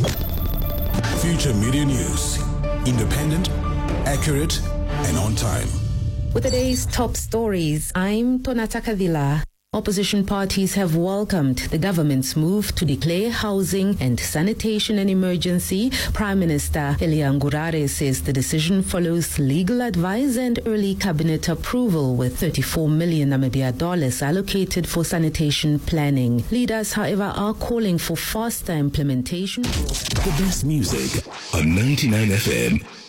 Future Media News. Independent, accurate, and on time. With today's top stories, I'm Tonata Kadila. Opposition parties have welcomed the government's move to declare housing and sanitation an emergency. Prime Minister Elia Ngurare says the decision follows legal advice and early cabinet approval, with 34 million Namibia dollars allocated for sanitation planning. Leaders, however, are calling for faster implementation. The best music on 99 FM.